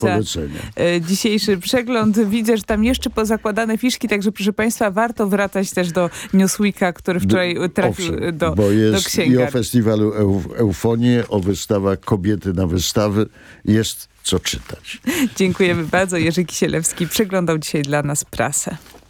polecenia. Dzisiejszy przegląd. Widzę, że tam jeszcze pozakładane fiszki, także proszę państwa, warto wracać też do Newsweeka, który wczoraj trafił do księgarni. I o festiwalu Eufonie, o wystawach Kobiety na wystawy jest co czytać. Dziękujemy bardzo. Jerzy Kisielewski przeglądał dzisiaj dla nas prasę.